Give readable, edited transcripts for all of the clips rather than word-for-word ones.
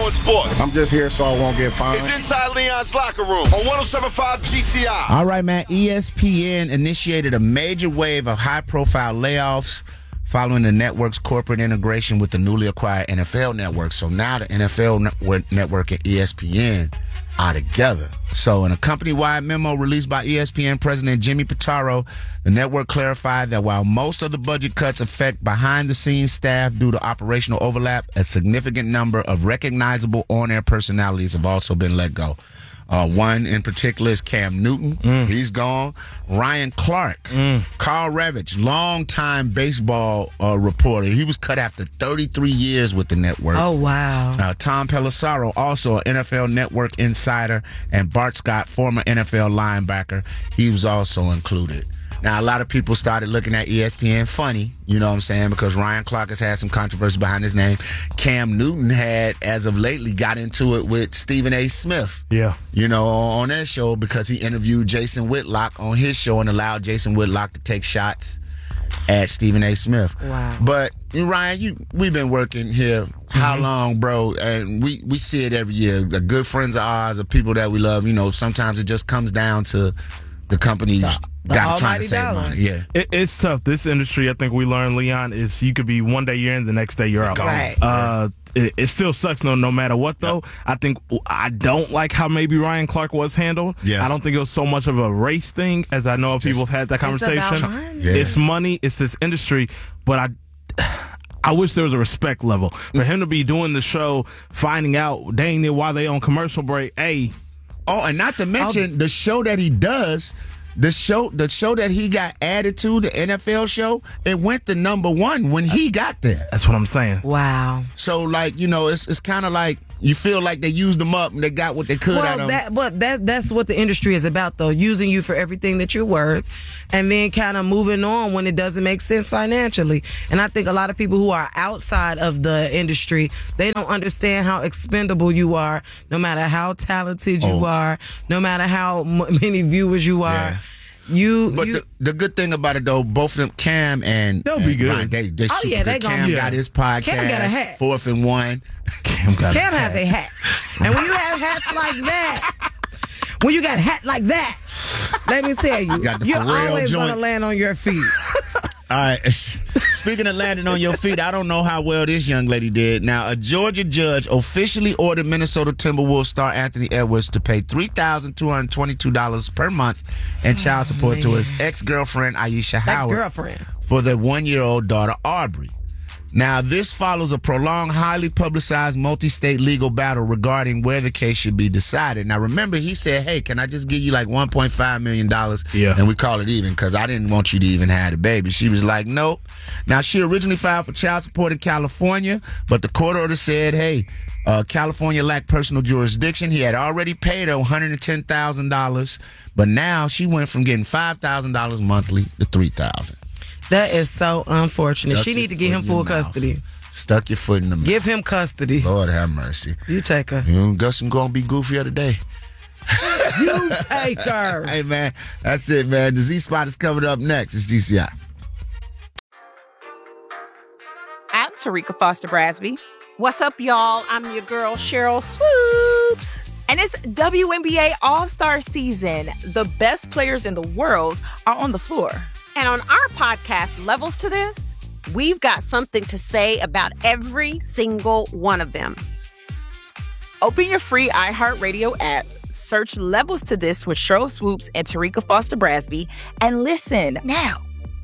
doing sports. I'm just here so I won't get fined. It's Inside Leon's Locker Room on 107.5 GCI. All right, man. ESPN initiated a major wave of high-profile layoffs following the network's corporate integration with the newly acquired NFL Network. So now the NFL Network and ESPN are together. So in a company-wide memo released by ESPN President Jimmy Pitaro, the network clarified that while most of the budget cuts affect behind-the-scenes staff due to operational overlap, a significant number of recognizable on-air personalities have also been let go. One in particular is Cam Newton. He's gone. Ryan Clark. Carl Ravitch, longtime baseball reporter. He was cut after 33 years with the network. Oh, wow. Tom Pelissero, also an NFL Network insider. And Bart Scott, former NFL linebacker. He was also included. Now, a lot of people started looking at ESPN funny, you know what I'm saying, because Ryan Clark has had some controversy behind his name. Cam Newton had, as of lately, got into it with Stephen A. Smith. Yeah. You know, on that show because he interviewed Jason Whitlock on his show and allowed Jason Whitlock to take shots at Stephen A. Smith. Wow. But, Ryan, we've been working here how long, bro? And we see it every year. The good friends of ours, the people that we love, you know, sometimes it just comes down to the companies got trying to save money. Yeah, it's tough. This industry, I think we learned, Leon, is you could be one day you're in, the next day you're out. Right. It still sucks no matter what, though. I think I don't like how maybe Ryan Clark was handled. Yeah. I don't think it was so much of a race thing, as I know people have had that conversation. It's about money. Yeah. It's money. It's this industry. But I wish there was a respect level for him to be doing the show, finding out, dang it, while they on commercial break. Hey. Oh, and not to mention the show that he does, the show that he got added to, the NFL show, it went to number 1 when he got there. That's what I'm saying. Wow. So, like, you know, it's kind of like you feel like they used them up and they got what they could out of them. That's what the industry is about, though, using you for everything that you're worth and then kind of moving on when it doesn't make sense financially. And I think a lot of people who are outside of the industry, they don't understand how expendable you are, no matter how talented you are, no matter how many viewers you are. Yeah. The good thing about it, though, both of them, Cam and they'll be good. Ryan, they Oh, super yeah, they good. gonna Cam be- got his podcast. Cam got a hat. 4th and 1. Cam has a hat. And when you have hats like that, when you got a hat like that, let me tell you, Got the you're Pharrell always going to joint. land on your feet. All right. Speaking of landing on your feet, I don't know how well this young lady did. Now, a Georgia judge officially ordered Minnesota Timberwolves star Anthony Edwards to pay $3,222 per month in child support to his ex-girlfriend, Aisha Howard, Ex-girlfriend. for their 1-year-old daughter, Aubrey. Now, this follows a prolonged, highly publicized multi-state legal battle regarding where the case should be decided. Now, remember, he said, hey, can I just give you like $1.5 million and we call it even because I didn't want you to even have the baby. She was like, nope. Now, she originally filed for child support in California, but the court order said, hey, California lacked personal jurisdiction. He had already paid her $110,000, but now she went from getting $5,000 monthly to $3,000. That is so unfortunate. She need to give him full custody. Stuck your foot in the mouth. Give him custody. Lord have mercy. You take her. You know, Gus is going to be goofier today. You take her. Hey, man, that's it, man. The Z-Spot is coming up next. It's GCI. I'm Tarika Foster Brasby. What's up, y'all? I'm your girl, Cheryl Swoops. And it's WNBA All-Star season. The best players in the world are on the floor. And on our podcast, Levels to This, we've got something to say about every single one of them. Open your free iHeartRadio app, search Levels to This with Cheryl Swoops and Tarika Foster Brasby, and listen now.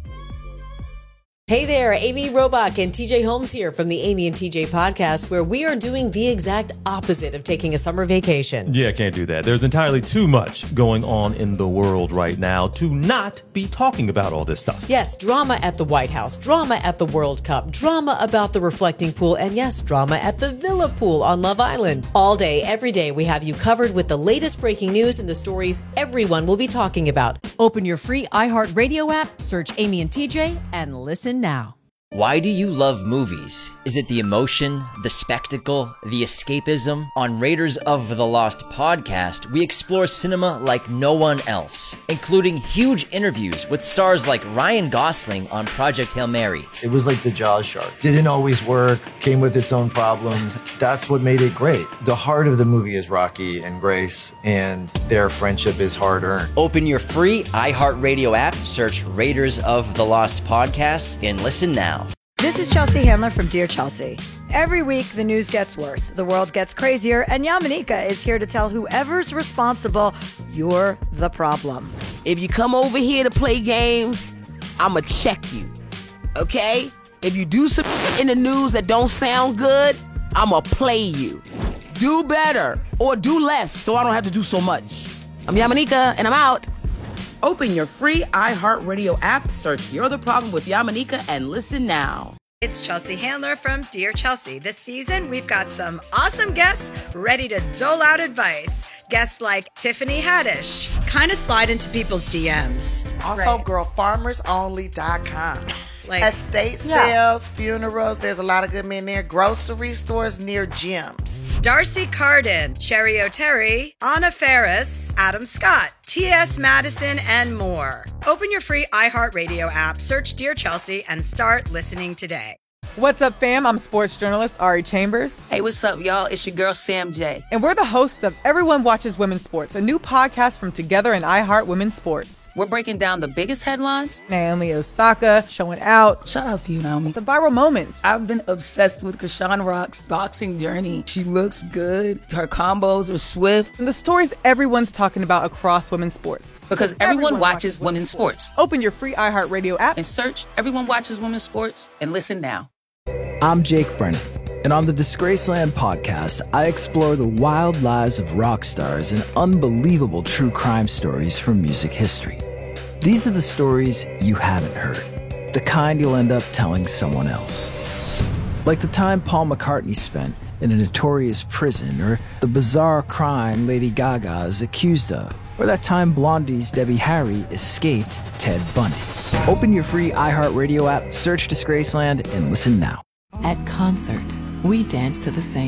Hey there, Amy Robach and TJ Holmes here from the Amy and TJ podcast, where we are doing the exact opposite of taking a summer vacation. Yeah, can't do that. There's entirely too much going on in the world right now to not be talking about all this stuff. Yes, drama at the White House, drama at the World Cup, drama about the reflecting pool, and yes, drama at the Villa pool on Love Island. All day, every day, we have you covered with the latest breaking news and the stories everyone will be talking about. Open your free iHeartRadio app, search Amy and TJ, and listen now. Why do you love movies? Is it the emotion, the spectacle, the escapism? On Raiders of the Lost podcast, we explore cinema like no one else, including huge interviews with stars like Ryan Gosling on Project Hail Mary. It was like the Jaws shark. Didn't always work, came with its own problems. That's what made it great. The heart of the movie is Rocky and Grace, and their friendship is hard-earned. Open your free iHeartRadio app, search Raiders of the Lost podcast, and listen now. This is Chelsea Handler from Dear Chelsea. Every week, the news gets worse, the world gets crazier, and Yamanika is here to tell whoever's responsible, you're the problem. If you come over here to play games, I'ma check you, okay? If you do some in the news that don't sound good, I'ma play you. Do better or do less so I don't have to do so much. I'm Yamanika, and I'm out. Open your free iHeartRadio app, search You're the Problem with Yamanika, and listen now. It's Chelsea Handler from Dear Chelsea. This season, we've got some awesome guests ready to dole out advice. Guests like Tiffany Haddish, kind of slide into people's DMs. Also, girlfarmersonly.com. Like estate sales, funerals, there's a lot of good men there. Grocery stores near gyms. Darcy Carden, Cherry O'Terry, Anna Ferris, Adam Scott, T.S. Madison, and more. Open your free iHeartRadio app, search Dear Chelsea, and start listening today. What's up, fam? I'm sports journalist Ari Chambers. Hey, what's up, y'all? It's your girl, Sam J. And we're the hosts of Everyone Watches Women's Sports, a new podcast from Together and iHeart Women's Sports. We're breaking down the biggest headlines. Naomi Osaka showing out. Shout out to you, Naomi. The viral moments. I've been obsessed with Krishan Rock's boxing journey. She looks good. Her combos are swift. And the stories everyone's talking about across women's sports. Because everyone watches women's sports. Open your free iHeartRadio app and search Everyone Watches Women's Sports and listen now. I'm Jake Brennan, and on the Disgraceland podcast, I explore the wild lives of rock stars and unbelievable true crime stories from music history. These are the stories you haven't heard, the kind you'll end up telling someone else. Like the time Paul McCartney spent in a notorious prison, or the bizarre crime Lady Gaga is accused of, or that time Blondie's Debbie Harry escaped Ted Bundy. Open your free iHeartRadio app, search Disgraceland, and listen now. At concerts, we dance to the same